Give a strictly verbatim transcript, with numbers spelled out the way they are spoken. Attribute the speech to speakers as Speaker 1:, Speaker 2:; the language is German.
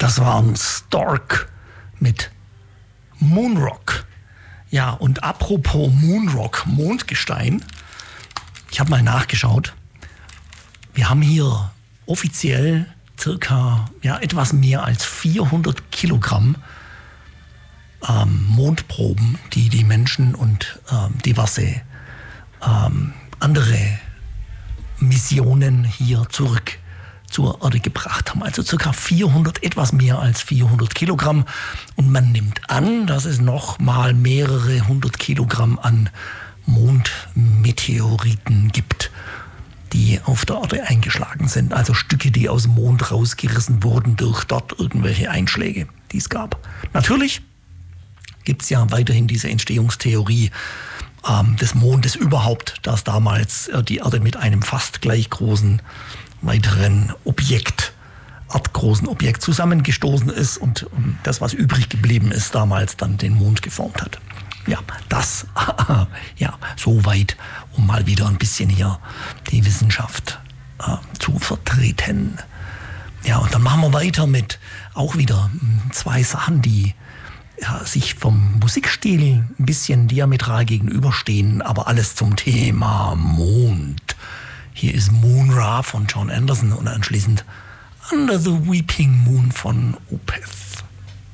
Speaker 1: Das waren Stork mit Moonrock. Ja, und apropos Moonrock, Mondgestein. Ich habe mal nachgeschaut. Wir haben hier offiziell circa ja, etwas mehr als vierhundert Kilogramm ähm, Mondproben, die die Menschen und ähm, diverse ähm, andere Missionen hier zurück zur Erde gebracht haben. Also circa vierhundert, etwas mehr als vierhundert Kilogramm. Und man nimmt an, dass es noch mal mehrere hundert Kilogramm an Mondmeteoriten gibt, die auf der Erde eingeschlagen sind. Also Stücke, die aus dem Mond rausgerissen wurden durch dort irgendwelche Einschläge, die es gab. Natürlich gibt es ja weiterhin diese Entstehungstheorie ähm, des Mondes überhaupt, dass damals äh, die Erde mit einem fast gleich großen weiteren Objekt, erdgroßen Objekt zusammengestoßen ist und ähm, das, was übrig geblieben ist, damals dann den Mond geformt hat. Ja, das, ja, soweit, um mal wieder ein bisschen hier die Wissenschaft äh, zu vertreten. Ja, und dann machen wir weiter mit auch wieder zwei Sachen, die ja, sich vom Musikstil ein bisschen diametral gegenüberstehen, aber alles zum Thema Mond. Hier ist Moon Ra von John Anderson und anschließend Under the Weeping Moon von Opeth.